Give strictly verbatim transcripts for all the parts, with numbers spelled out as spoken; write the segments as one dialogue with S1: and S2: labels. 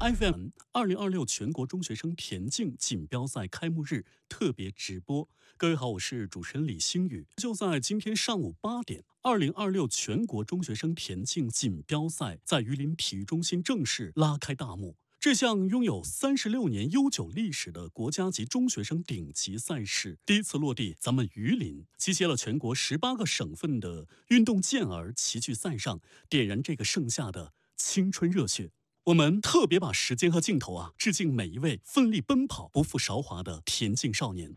S1: F M 二零二六全国中学生田径锦标赛开幕日特别直播。各位好，我是主持人李星宇。就在今天上午八点，二零二六全国中学生田径锦标赛在榆林体育中心正式拉开大幕。这项拥有三十六年悠久历史的国家级中学生顶级赛事第一次落地咱们榆林，集结了全国十八个省份的运动健儿齐聚赛上，点燃这个盛夏的青春热血。我们特别把时间和镜头啊，致敬每一位奋力奔跑、不负韶华的田径少年。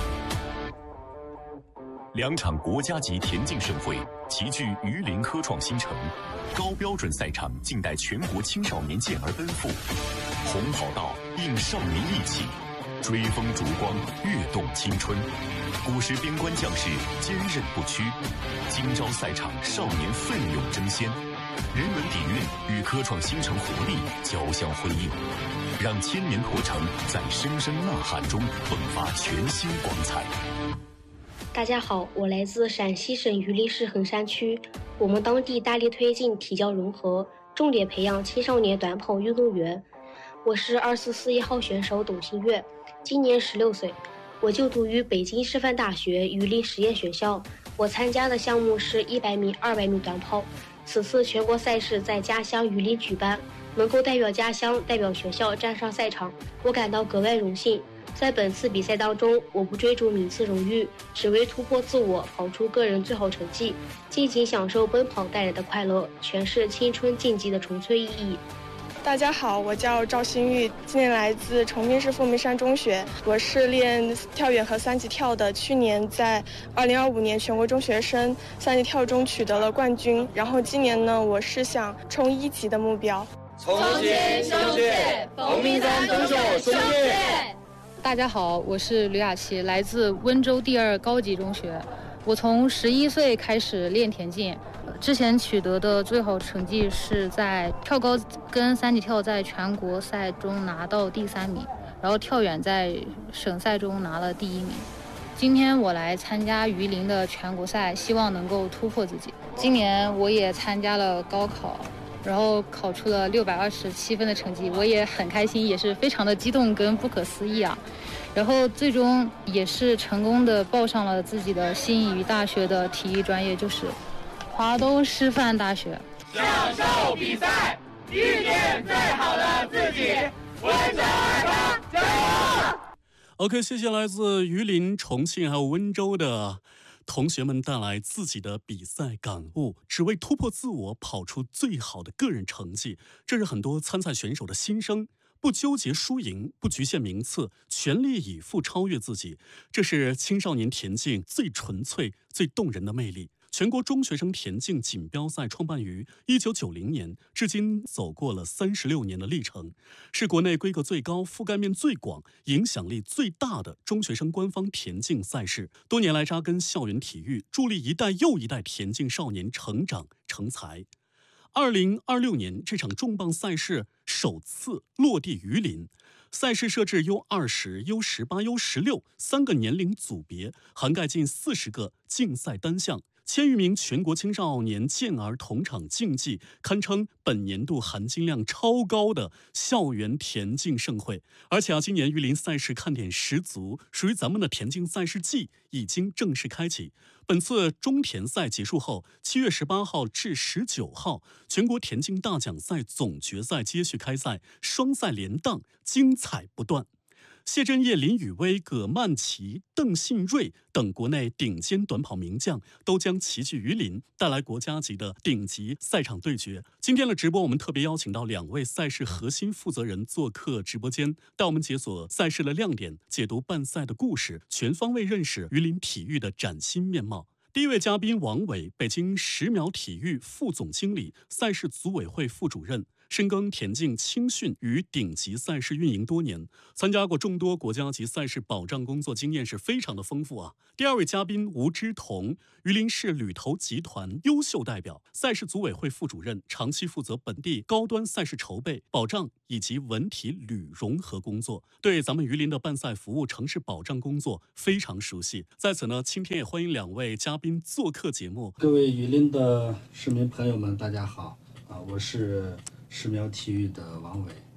S2: 两场国家级田径盛会齐聚榆林科创新城，高标准赛场静待全国青少年健儿奔赴。红跑道映少年意气，追风烛光跃动青春。古时边关将士坚韧不屈，今朝赛场少年奋勇争先。人文底蕴与科创新城活力交相辉映，让千年驼城在声声呐喊中迸发全新光彩。
S3: 大家好，我来自陕西省榆林市横山区。我们当地大力推进体教融合，重点培养青少年短跑运动员。我是二四四一号选手董新月，今年十六岁，我就读于北京师范大学榆林实验学校。我参加的项目是一百米、二百米短跑。此次全国赛事在家乡榆林举办，能够代表家乡、代表学校站上赛场，我感到格外荣幸。在本次比赛当中，我不追逐名次荣誉，只为突破自我，跑出个人最好成绩，尽情享受奔跑带来的快乐，诠释青春竞技的纯粹意义。
S4: 大家好，我叫赵新玉，今年来自重庆市凤鸣山中学，我是练跳远和三级跳的，去年在二零二五年全国中学生三级跳中取得了冠军，然后今年呢，我是想冲一级的目标。
S5: 从前相见，凤鸣山中学兄弟。
S6: 大家好，我是吕雅琪，来自温州第二高级中学。我从十一岁开始练田径，之前取得的最好成绩是在跳高跟三级跳在全国赛中拿到第三名，然后跳远在省赛中拿了第一名。今天我来参加榆林的全国赛，希望能够突破自己。今年我也参加了高考，然后考出了六百二十七分的成绩，我也很开心，也是非常的激动跟不可思议啊。然后最终也是成功的报上了自己的心仪大学的体育专业，就是华东师范大学。
S5: 享受比赛，遇见最好的自己，温州二八加油
S1: OK， 谢谢来自榆林、重庆还有温州的同学们带来自己的比赛感悟，只为突破自我，跑出最好的个人成绩，这是很多参赛选手的心声。不纠结输赢，不局限名次，全力以赴超越自己，这是青少年田径最纯粹、最动人的魅力。全国中学生田径锦标赛创办于一九九零年，至今走过了三十六年的历程，是国内规格最高、覆盖面最广、影响力最大的中学生官方田径赛事。多年来扎根校园体育，助力一代又一代田径少年成长成才。二零二六年，这场重磅赛事首次落地榆林。赛事设置 U 二十、U 十八、U 十六三个年龄组别，涵盖近四十个竞赛单项。千余名全国青少年健儿同场竞技，堪称本年度含金量超高的校园田径盛会。而且啊，今年榆林赛事看点十足，属于咱们的田径赛事季已经正式开启。本次中田赛结束后，七月十八号至十九号，全国田径大奖赛总决赛接续开赛，双赛连档，精彩不断。谢震业、林宇威、葛曼棋、邓信瑞等国内顶尖短跑名将都将齐聚榆林，带来国家级的顶级赛场对决。今天的直播，我们特别邀请到两位赛事核心负责人做客直播间，带我们解锁赛事的亮点，解读办赛的故事，全方位认识榆林体育的崭新面貌。第一位嘉宾王伟，北京十秒体育副总经理、赛事组委会副主任，深耕田径青训与顶级赛事运营多年，参加过众多国家级赛事保障工作经验是非常的丰富啊。第二位嘉宾吴之彤，榆林市旅投集团优秀代表，赛事组委会副主任，长期负责本地高端赛事筹备、保障以及文体旅融合工作，对咱们榆林的办赛服务、城市保障工作非常熟悉。在此呢，今天也欢迎两位嘉宾做客节目。
S7: 各位榆林的市民朋友们，大家好啊！我是十秒体育的王伟。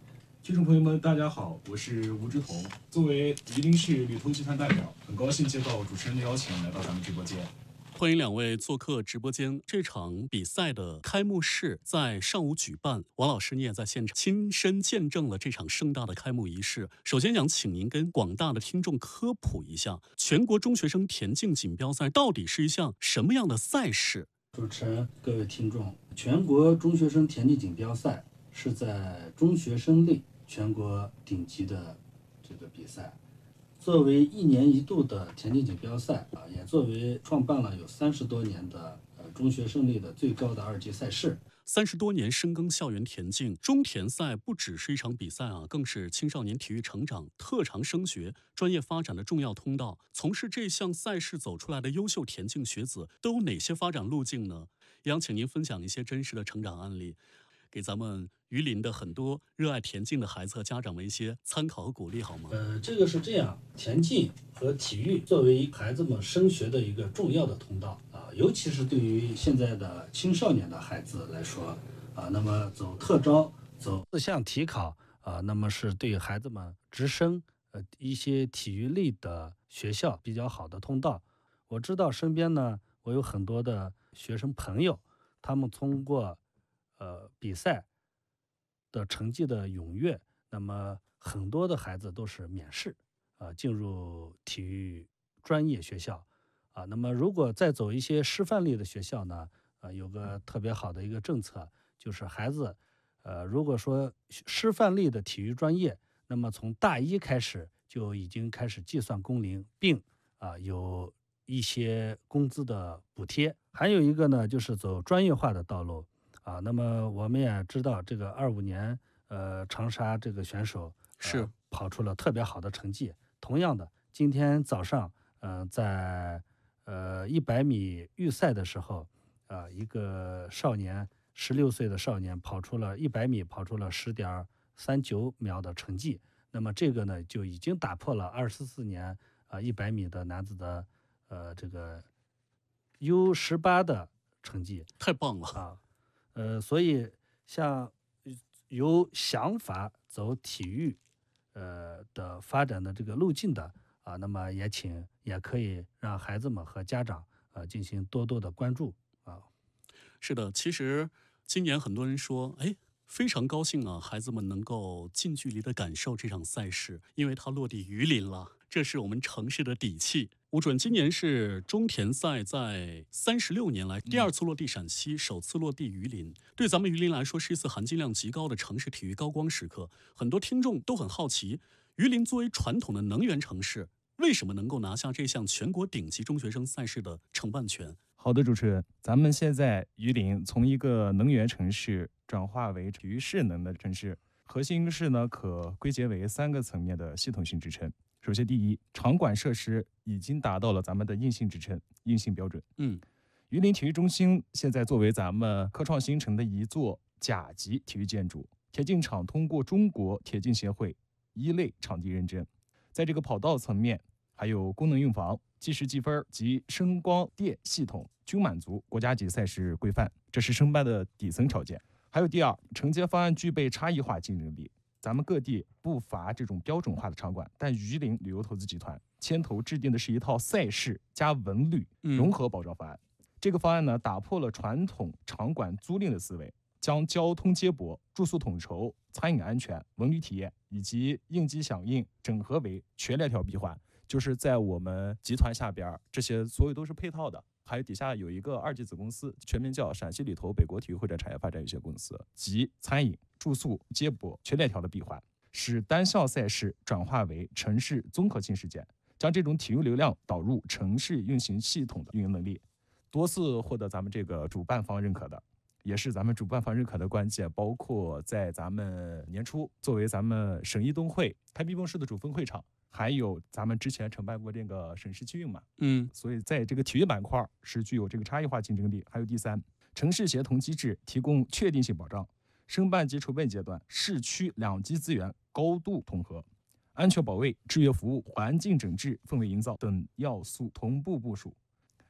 S7: 听众朋友们，大家好，我是吴志彤。作为榆林市旅通集团代表，很高兴接到主持人的邀请，来到咱们直播间。
S1: 欢迎两位做客直播间。这场比赛的开幕式在上午举办，王老师你也在现场亲身见证了这场盛大的开幕仪式。首先想请您跟广大的听众科普一下，全国中学生田径锦标赛到底是一项什么样的赛事？
S8: 主持人、各位听众，全国中学生田径锦标赛是在中学生类全国顶级的这个比赛。作为一年一度的田径锦标赛啊，也作为创办了有三十多年的呃中学生类的最高的二级赛事。
S1: 三十多年深耕校园田径，中田赛不只是一场比赛啊，更是青少年体育成长、特长升学、专业发展的重要通道。从事这项赛事走出来的优秀田径学子都有哪些发展路径呢？也想请您分享一些真实的成长案例，给咱们榆林的很多热爱田径的孩子和家长们一些参考和鼓励，好吗？
S8: 呃，这个是这样，田径和体育作为孩子们升学的一个重要的通道啊，尤其是对于现在的青少年的孩子来说啊，那么走特招、走四项体考啊，那么是对孩子们直升呃一些体育类的学校比较好的通道。我知道身边呢，我有很多的学生朋友，他们通过呃比赛的成绩的踊跃，那么很多的孩子都是免试啊、呃、进入体育专业学校啊。那么如果再走一些师范类的学校呢，呃有个特别好的一个政策，就是孩子呃如果说师范类的体育专业，那么从大一开始就已经开始计算工龄，并啊、呃、有一些工资的补贴。还有一个呢，就是走专业化的道路。啊，那么我们也知道，这个二五年，呃，长沙这个选手、呃、
S1: 是
S8: 跑出了特别好的成绩。同样的，今天早上，嗯、呃，在呃一百米预赛的时候，啊、呃，一个少年，十六岁的少年跑出了一百米，跑出了十点三九秒的成绩。那么这个呢，就已经打破了二十四年啊一百米的男子的呃这个 U 十八的成绩。
S1: 太棒了
S8: 啊！呃，所以像有想法走体育，呃的发展的这个路径的啊，那么也请也可以让孩子们和家长呃进行多多的关注啊。
S1: 是的，其实今年很多人说，哎，非常高兴啊，孩子们能够近距离的感受这场赛事，因为它落地榆林了，这是我们城市的底气。吴主任，今年是中田赛在三十六年来第二次落地陕西，嗯、首次落地榆林。对咱们榆林来说，是一次含金量极高的城市体育高光时刻。很多听众都很好奇，榆林作为传统的能源城市，为什么能够拿下这项全国顶级中学生赛事的承办权？
S9: 好的，主持人，咱们现在榆林从一个能源城市转化为体育势能的城市，核心是呢可归结为三个层面的系统性支撑。首先，第一，场馆设施已经达到了咱们的硬性支撑、硬性标准。
S1: 嗯，
S9: 榆林体育中心现在作为咱们科创新城的一座甲级体育建筑，田径场通过中国田径协会一类场地认证，在这个跑道层面，还有功能用房、计时计分及声光电系统均满足国家级赛事规范，这是申办的底层条件。还有第二，承接方案具备差异化竞争力。咱们各地不乏这种标准化的场馆，但榆林旅游投资集团牵头制定的是一套赛事加文旅融合保障方案。嗯、这个方案呢，打破了传统场馆租赁的思维，将交通接驳、住宿统筹、餐饮安全、文旅体验以及应急响应整合为全链条闭环。就是在我们集团下边，这些所有都是配套的。还有底下有一个二级子公司，全名叫陕西旅投北国体育会展产业发展有限公司，集餐饮、住宿、接驳全链条的闭环，使单项赛事转化为城市综合性事件，将这种体育流量导入城市运行系统的运营能力，多次获得咱们这个主办方认可的，也是咱们主办方认可的关键。包括在咱们年初作为咱们省一冬会开闭幕式的主峰会场，还有咱们之前承办过这个省市气运嘛，
S1: 嗯，
S9: 所以在这个体育板块是具有这个差异化竞争力。还有第三，城市协同机制提供确定性保障，申办及筹备阶段市区两级资源高度统合，安全保卫、制约服务、环境整治、氛围营造等要素同步部署。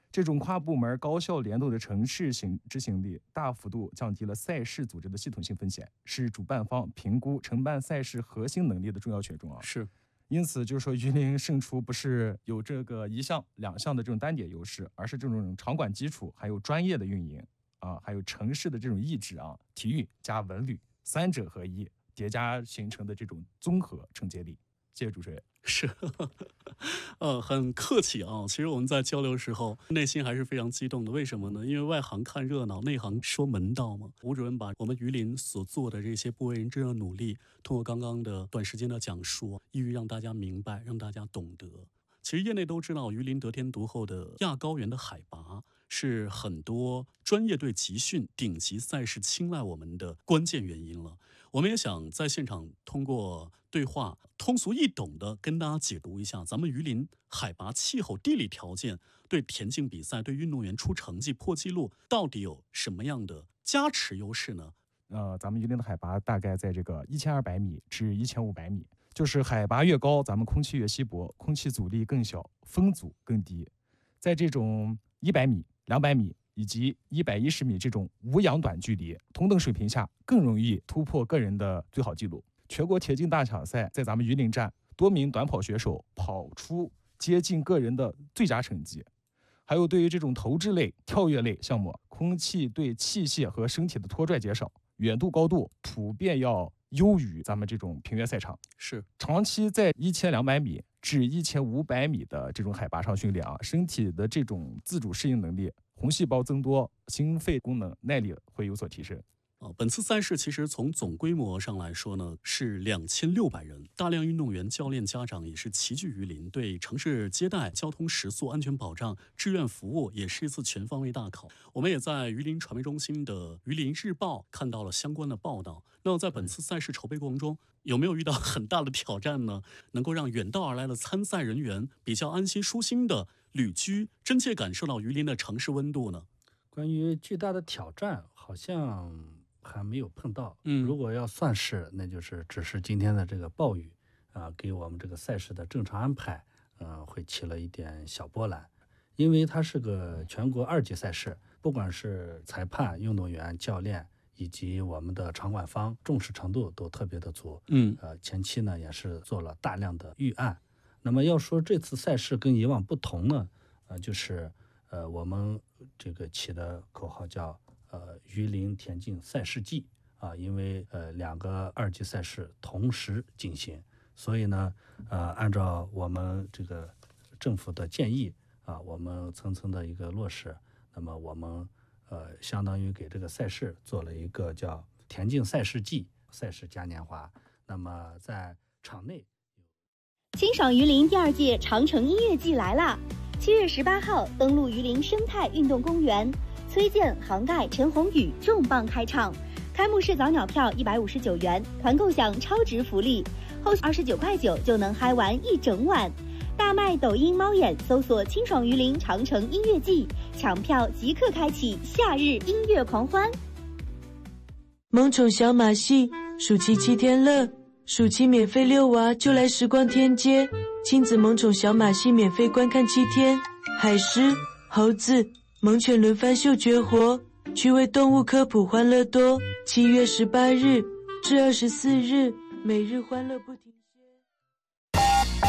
S9: 这种跨部门高效联动的城市行执行力，大幅度降低了赛事组织的系统性风险，是主办方评估承办赛事核心能力的重要权重啊。
S1: 是。
S9: 因此，就是说，榆林胜出不是有这个一项、两项的这种单点优势，而是这种场馆基础，还有专业的运营啊，还有城市的这种意志啊，体育加文旅三者合一叠加形成的这种综合承接力。谢谢主持人。
S1: 是，呃，很客气啊。其实我们在交流的时候，内心还是非常激动的。为什么呢？因为外行看热闹，内行说门道嘛。吴主任把我们榆林所做的这些不为人知的努力，通过刚刚的短时间的讲述，意欲让大家明白，让大家懂得。其实业内都知道，榆林得天独厚的亚高原的海拔，是很多专业队集训、顶级赛事青睐我们的关键原因了。我们也想在现场通过对话通俗易懂的跟大家解读一下，咱们榆林海拔、气候、地理条件对田径比赛、对运动员出成绩、破纪录到底有什么样的加持优势呢？
S9: 呃，咱们榆林的海拔大概在这个一千二百米至一千五百米，就是海拔越高，咱们空气越稀薄，空气阻力更小，风阻更低。在这种一百米、两百米以及一百一十米这种无氧短距离同等水平下，更容易突破个人的最好纪录。全国田径大奖赛在咱们榆林站，多名短跑选手跑出接近个人的最佳成绩。还有对于这种投掷类、跳跃类项目，空气对器械和身体的拖拽减少，远度高度普遍要优于咱们这种平原赛场。
S1: 是
S9: 长期在一千两百米至一千五百米的这种海拔上训练啊，身体的这种自主适应能力、红细胞增多、心肺功能、耐力会有所提升。
S1: 啊，本次赛事其实从总规模上来说呢，是两千六百人，大量运动员、教练、家长也是齐聚榆林，对城市接待、交通食宿、安全保障、志愿服务也是一次全方位大考。我们也在榆林传媒中心的榆林日报看到了相关的报道。那在本次赛事筹备过程中，有没有遇到很大的挑战呢？能够让远道而来的参赛人员比较安心舒心的旅居，真切感受到榆林的城市温度呢？
S8: 关于巨大的挑战，好像还没有碰到。
S1: 嗯，
S8: 如果要算是，那就是只是今天的这个暴雨啊、呃，给我们这个赛事的正常安排，呃，会起了一点小波澜。因为它是个全国二级赛事，不管是裁判、运动员、教练以及我们的场馆方，重视程度都特别的足。
S1: 嗯，
S8: 呃，前期呢也是做了大量的预案。那么要说这次赛事跟以往不同呢，呃，就是呃我们这个起的口号叫。呃，榆林田径赛事季啊，因为呃两个二级赛事同时进行，所以呢，呃，按照我们这个政府的建议啊，我们层层的一个落实，那么我们呃相当于给这个赛事做了一个叫田径赛事季，赛事嘉年华。那么在场内，
S10: 清爽榆林第二届长城音乐季来啦！七月十八号登陆榆林生态运动公园。崔健、杭盖、陈鸿宇重磅开唱，开幕式早鸟票一百五十九元，团购享超值福利，后二十九块九就能嗨玩一整晚。大麦抖音猫眼搜索“清爽榆林长城音乐季”，抢票即刻开启夏日音乐狂欢。
S11: 萌宠小马戏，暑期七天乐，暑期免费遛娃就来时光天街，亲子萌宠小马戏免费观看七天，海狮、猴子。猛犬轮番秀绝活，趣味动物科普欢乐多。七月十八日至二十四日，每日欢乐不停歇。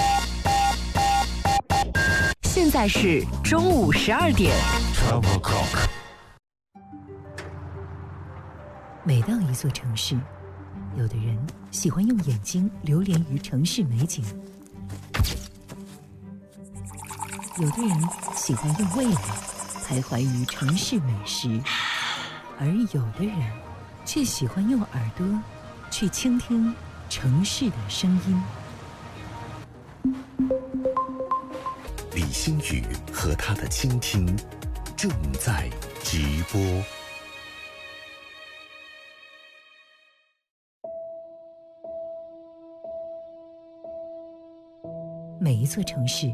S12: 现在是中午十二点。
S2: Travel Clock。
S12: 每到一座城市，有的人喜欢用眼睛流连于城市美景，有的人喜欢用味蕾徘徊于城市美食，而有的人却喜欢用耳朵去倾听城市的声音。
S2: 李星宇和他的倾听正在直播。
S12: 每一座城市